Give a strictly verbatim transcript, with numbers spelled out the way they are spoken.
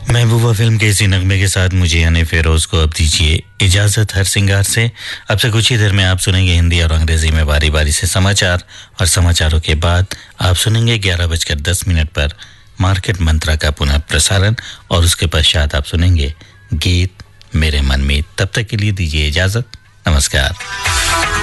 महबूबा film के इसी नगमे के साथ मुझे यानी फिरोज को अब दीजिए इजाजत हर सिंगार से। अब से कुछ ही देर में आप सुनेंगे हिंदी और अंग्रेजी में बारी बारी से समाचार और समाचारों के बाद आप सुनेंगे ग्यारह बजकर दस मिनट पर मार्केट मंत्रा का पुनः प्रसारण और उसके पश्चात आप सुनेंगे गीत मेरे मन में। तब तक के लिए दीजिए इजाजत, नमस्कार।